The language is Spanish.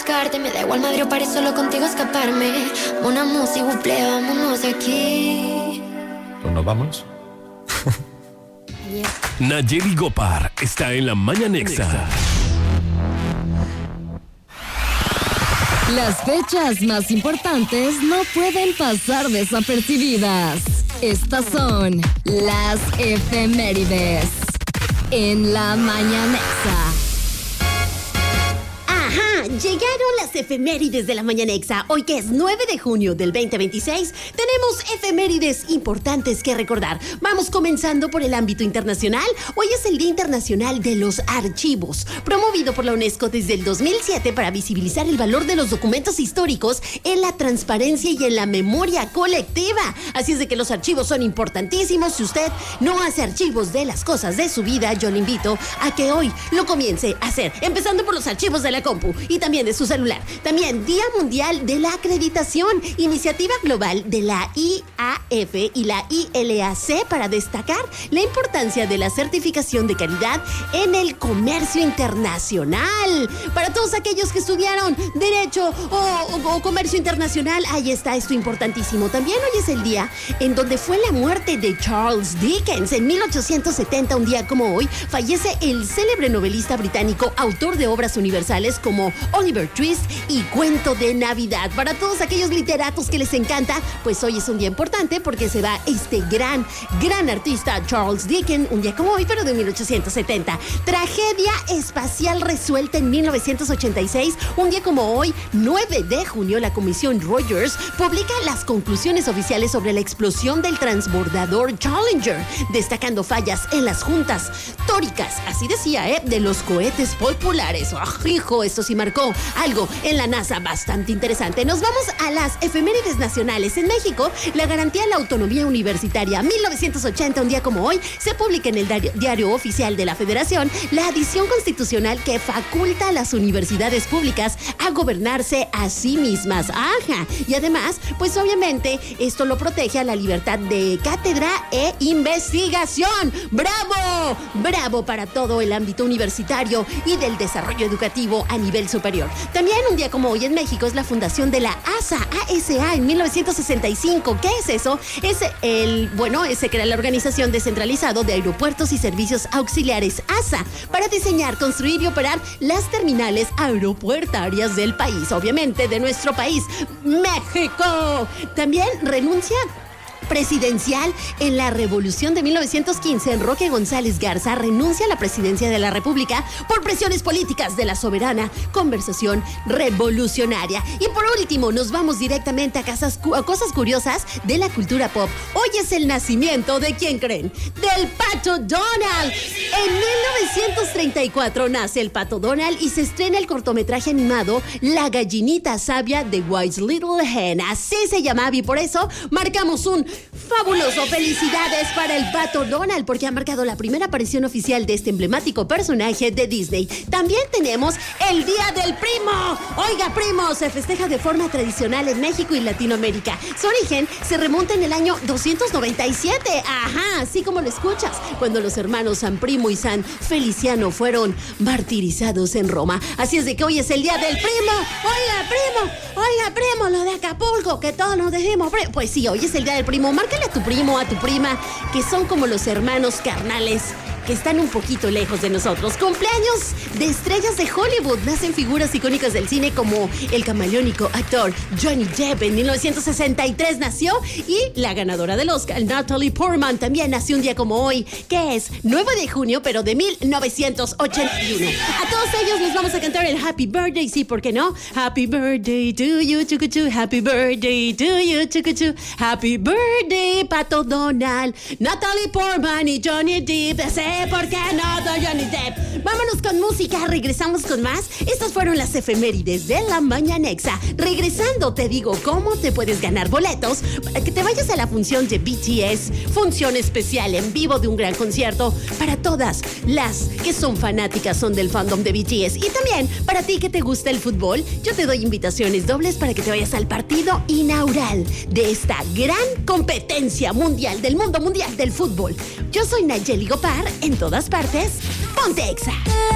buscarte. Me da igual Madrid o París, solo contigo escaparme. Una música, buple, vámonos de aquí. Pues nos vamos. Yeah. Nayeli Gopar está en La Mañanexa. Las fechas más importantes no pueden pasar desapercibidas. Estas son las efemérides en La Mañanexa. Ajá, llegaron las efemérides de La Mañanexa. Hoy que es 9 de junio del 2026, tenemos efemérides importantes que recordar. Vamos comenzando por el ámbito internacional. Hoy es el Día Internacional de los Archivos, promovido por la UNESCO desde el 2007 para visibilizar el valor de los documentos históricos en la transparencia y en la memoria colectiva. Así es de que los archivos son importantísimos. Si usted no hace archivos de las cosas de su vida, yo le invito a que hoy lo comience a hacer, empezando por los archivos de la compu y también de su celular. También Día Mundial de la Acreditación, iniciativa global de la IAF y la ILAC para destacar la importancia de la certificación de calidad en el comercio internacional. Para todos aquellos que estudiaron Derecho o Comercio Internacional, ahí está esto importantísimo. También hoy es el día en donde fue la muerte de Charles Dickens. En 1870, un día como hoy, fallece el célebre novelista británico, autor de obras universales como Oliver Twist y Cuento de Navidad. Para todos aquellos literatos que les encanta, pues hoy es un día importante porque se va este gran artista Charles Dickens, un día como hoy, pero de 1870. Tragedia espacial resuelta en 1986, un día como hoy, 9 de junio, la Comisión Rogers publica las conclusiones oficiales sobre la explosión del transbordador Challenger, destacando fallas en las juntas tóricas, así decía, de los cohetes populares. Hijo, esto sí marcó algo en la NASA bastante interesante. Nos vamos a las efemérides nacionales. En México, la garantía de la autonomía universitaria, 1980, un día como hoy, se publica en el diario oficial de la Federación la adición constitucional que faculta a las universidades públicas a gobernarse a sí mismas. Ajá. Y además, pues obviamente, esto lo protege a la libertad de cátedra e investigación. ¡Bravo! ¡Bravo para todo el ámbito universitario y del desarrollo educativo a nivel superior! También un día como hoy en México es la fundación de la ASA en 1965. ¿Qué es eso? Se crea la Organización Descentralizado de Aeropuertos y Servicios Auxiliares, ASA, para diseñar, construir y operar las terminales aeropuertarias del país, obviamente de nuestro país, México. También renuncia presidencial en la Revolución de 1915, Enrique González Garza renuncia a la presidencia de la República por presiones políticas de la soberana conversación revolucionaria. Y por último, nos vamos directamente a cosas curiosas de la cultura pop. Hoy es el nacimiento de, ¿quién creen? Del Pato Donald. En 1934 nace el Pato Donald y se estrena el cortometraje animado La Gallinita Sabia de Wise Little Hen. Así se llamaba y por eso marcamos un fabuloso. Felicidades para el Pato Donald porque ha marcado la primera aparición oficial de este emblemático personaje de Disney. También tenemos el Día del Primo. Oiga, primo, se festeja de forma tradicional en México y Latinoamérica. Su origen se remonta en el año 297. Ajá, así como lo escuchas, cuando los hermanos San Primo y San Feliciano fueron martirizados en Roma. Así es de que hoy es el Día del Primo. Oiga, primo, lo de Acapulco, que todos nos decimos primo. Pues sí, hoy es el Día del Primo. Márcale a tu primo, a tu prima, que son como los hermanos carnales que están un poquito lejos de nosotros. Cumpleaños de estrellas de Hollywood. Nacen figuras icónicas del cine como el camaleónico actor Johnny Depp. En 1963 nació, y la ganadora del Oscar, Natalie Portman, también nació un día como hoy, que es 9 de junio, pero de 1981. A todos ellos les vamos a cantar el Happy Birthday, sí, ¿por qué no? Happy Birthday to you, chucuchu. Happy Birthday to you, chucuchu. Happy Birthday, Pato Donald, Natalie Portman y Johnny Depp. ¿Por qué no, Johnny Depp? Vámonos con música, regresamos con más. Estas fueron las efemérides de La Mañanexa. Regresando, te digo cómo te puedes ganar boletos para que te vayas a la función de BTS, función especial en vivo de un gran concierto para todas las que son fanáticas, son del fandom de BTS. Y también, para ti que te gusta el fútbol, yo te doy invitaciones dobles para que te vayas al partido inaugural de esta gran competencia mundial, del mundo mundial del fútbol. Yo soy Nayeli Gopar. En todas partes, ponte Exa.